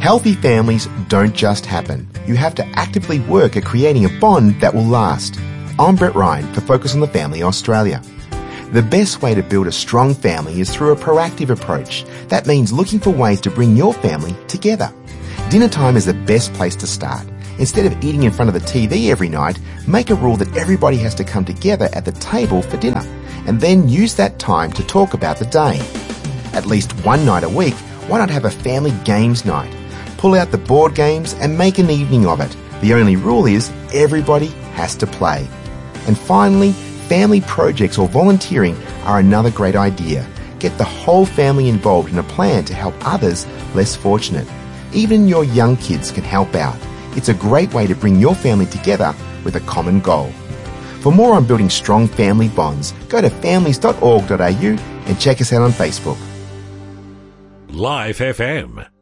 Healthy families don't just happen. You have to actively work at creating a bond that will last. I'm Brett Ryan for Focus on the Family Australia. The best way to build a strong family is through a proactive approach. That means looking for ways to bring your family together. Dinner time is the best place to start. Instead of eating in front of the TV every night, make a rule that everybody has to come together at the table for dinner, and then use that time to talk about the day. At least one night a week, why not have a family games night? Pull out the board games and make an evening of it. The only rule is everybody has to play. And finally, family projects or volunteering are another great idea. Get the whole family involved in a plan to help others less fortunate. Even your young kids can help out. It's a great way to bring your family together with a common goal. For more on building strong family bonds, go to families.org.au and check us out on Facebook. Live FM.